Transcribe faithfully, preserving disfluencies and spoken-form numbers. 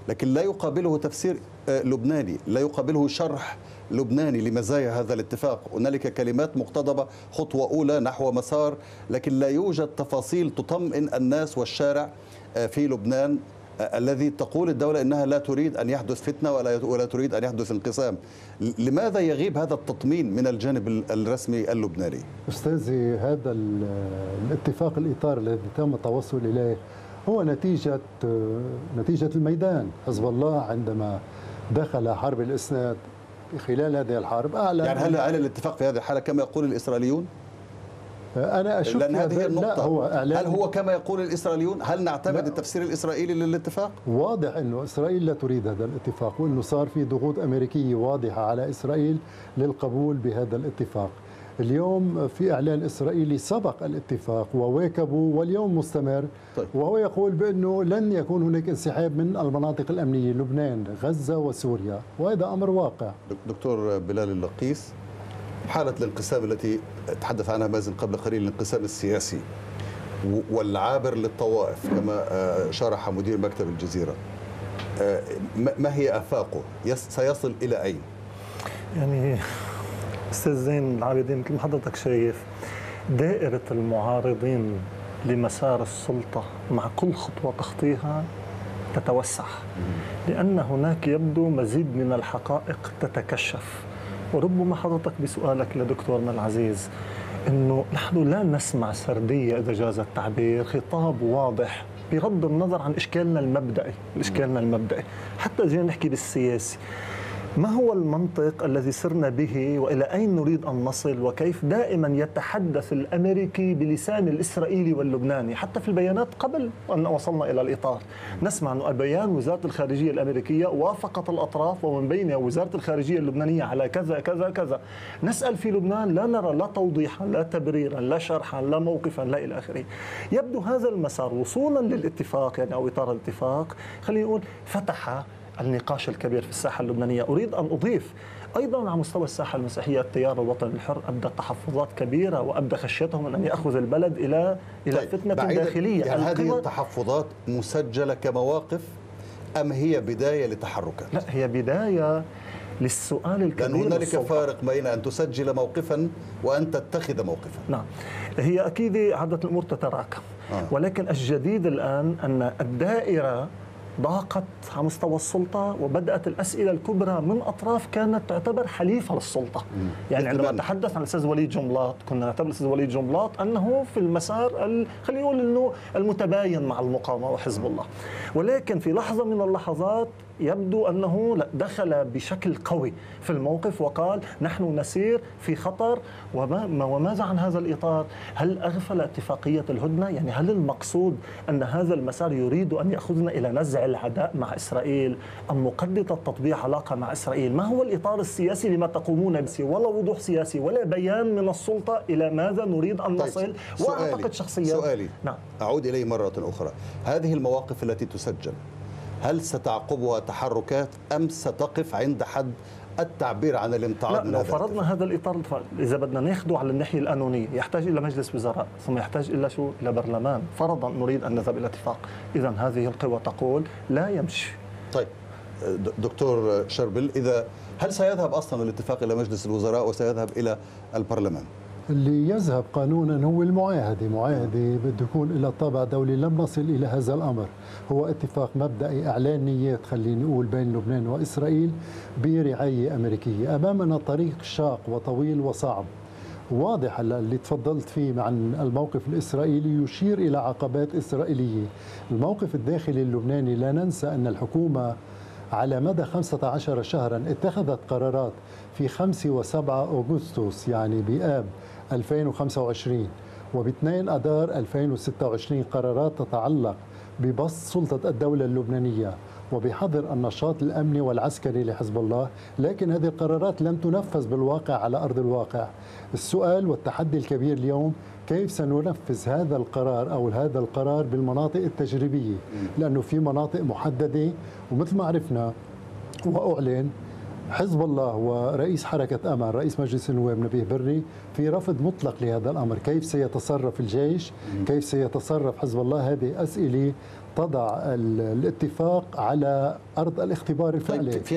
لكن لا يقابله تفسير لبناني، لا يقابله شرح لبناني لمزايا هذا الاتفاق. هنالك كلمات مقتضبة، خطوة أولى نحو مسار، لكن لا يوجد تفاصيل تطمئن الناس والشارع في لبنان الذي تقول الدولة إنها لا تريد أن يحدث فتنة ولا ولا تريد أن يحدث انقسام. لماذا يغيب هذا التطمين من الجانب الرسمي اللبناني؟ أستاذي، هذا الاتفاق الإطار الذي تم التوصل إليه هو نتيجة نتيجة الميدان. حزب الله عندما دخل حرب الإسناد خلال هذه الحرب أعلن، يعني هل هل الاتفاق في هذه الحالة كما يقول الإسرائيليون؟ أنا أشك لأن هذه النقطة. لا، هو هل هو كما يقول الإسرائيليون؟ هل نعتمد التفسير الإسرائيلي للاتفاق؟ واضح أنه إسرائيل لا تريد هذا الاتفاق، وأنه صار في ضغوط أمريكية واضحة على إسرائيل للقبول بهذا الاتفاق. اليوم في إعلان إسرائيلي سبق الاتفاق وواكبوا واليوم مستمر. طيب. وهو يقول بأنه لن يكون هناك انسحاب من المناطق الأمنية، لبنان، غزة وسوريا، وهذا أمر واقع. دكتور بلال اللقيس، حالة الانقسام التي تحدث عنها مازن قبل قليل، الانقسام السياسي والعابر للطوائف كما شرح مدير مكتب الجزيرة، ما هي آفاقه؟ سيصل إلى أين؟ يعني أستاذ زين العابدين، مثل ما حضرتك شايف، دائرة المعارضين لمسار السلطة مع كل خطوة تخطيها تتوسع، لأن هناك يبدو مزيد من الحقائق تتكشف. وربما حضرتك بسؤالك لدكتورنا العزيز أنه نحن لا نسمع سردية إذا جاز التعبير، خطاب واضح بغض النظر عن إشكالنا المبدئي إشكالنا المبدئي حتى جينا نحكي بالسياسي. ما هو المنطق الذي سرنا به وإلى أين نريد أن نصل؟ وكيف دائما يتحدث الأمريكي بلسان الإسرائيلي واللبناني؟ حتى في البيانات قبل أن وصلنا إلى الإطار نسمع أن بيان وزارة الخارجية الأمريكية وافقت الأطراف ومن بينها وزارة الخارجية اللبنانية على كذا كذا كذا. نسأل في لبنان لا نرى لا توضيحا لا تبريرا لا شرحا لا موقفا لا إلى آخره. يبدو هذا المسار وصولا للاتفاق يعني أو إطار الاتفاق خلينا نقول فتح النقاش الكبير في الساحة اللبنانية. أريد أن أضيف أيضا على مستوى الساحة المسيحية التيار الوطني الحر أبدى تحفظات كبيرة وأبدى خشيتهم من أن يأخذ البلد إلى إلى طيب فتنة داخلية. يعني هذه التحفظات مسجلة كمواقف أم هي بداية لتحركات؟ لا، هي بداية للسؤال الكبير. لأن هنالك فارق بين أن تسجل موقفا وأن تتخذ موقفا. نعم، هي أكيد عادة الأمور تتراكم. آه. ولكن الجديد الآن أن الدائرة ضاقت على مستوى السلطة وبدأت الأسئلة الكبرى من أطراف كانت تعتبر حليفة للسلطة. مم. يعني عندما نتحدث عن الأستاذ وليد جنبلاط كنا نعتبر الأستاذ وليد جنبلاط أنه في المسار خلينا نقول أنه المتباين مع المقاومة وحزب الله، ولكن في لحظة من اللحظات يبدو أنه دخل بشكل قوي في الموقف وقال نحن نسير في خطر. وما وماذا عن هذا الإطار؟ هل أغفل اتفاقية الهدنة؟ يعني هل المقصود أن هذا المسار يريد أن يأخذنا إلى نزع العداء مع إسرائيل أم مقدمة تطبيع علاقة مع إسرائيل؟ ما هو الإطار السياسي لما تقومون به؟ ولا وضوح سياسي ولا بيان من السلطة إلى ماذا نريد أن نصل. طيب. وأعتقد شخصيا سؤالي نعم. أعود إليه مرة أخرى، هذه المواقف التي تسجل هل ستعقبها تحركات أم ستقف عند حد التعبير عن الامتعاض؟ لا، لو فرضنا هذا الإطار إذا بدنا ناخده على الناحية القانونية يحتاج إلى مجلس وزراء ثم يحتاج إلى شو؟ إلى برلمان. فرضا نريد أن نذهب إلى اتفاق، إذا هذه القوى تقول لا يمشي. طيب دكتور شربل، إذا هل سيذهب أصلا الاتفاق إلى مجلس الوزراء وسيذهب إلى البرلمان؟ اللي يذهب قانونا هو المعاهدة، معاهدة بده يكون لها طابع دولي. لم نصل إلى هذا الأمر، هو اتفاق مبدئي إعلان نيات خلينا نقول بين لبنان وإسرائيل برعاية أمريكية. أمامنا طريق شاق وطويل وصعب. واضح اللي تفضلت فيه عن الموقف الإسرائيلي يشير إلى عقبات إسرائيلية. الموقف الداخلي اللبناني لا ننسى أن الحكومة على مدى خمسة عشر شهرا اتخذت قرارات في خمسة وسبعة أغسطس يعني بآب ألفين وخمسة وعشرين وباثنين أذار ألفين وستة وعشرين قرارات تتعلق ببسط سلطة الدولة اللبنانية وبحظر النشاط الأمني والعسكري لحزب الله، لكن هذه القرارات لم تنفذ بالواقع على أرض الواقع. السؤال والتحدي الكبير اليوم كيف سننفذ هذا القرار أو هذا القرار بالمناطق التجريبية، لأنه في مناطق محددة ومثل ما عرفنا وأعلن حزب الله ورئيس حركة أمل رئيس مجلس النواب نبيه بري في رفض مطلق لهذا الأمر. كيف سيتصرف الجيش؟ كيف سيتصرف حزب الله؟ هذه أسئلة تضع الاتفاق على أرض الاختبار الفعلي.